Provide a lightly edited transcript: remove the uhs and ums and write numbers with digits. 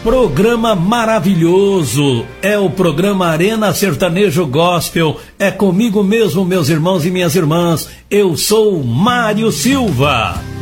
Programa maravilhoso, é o programa Arena Sertanejo Gospel, é comigo mesmo, meus irmãos e minhas irmãs, eu sou Mário Silva.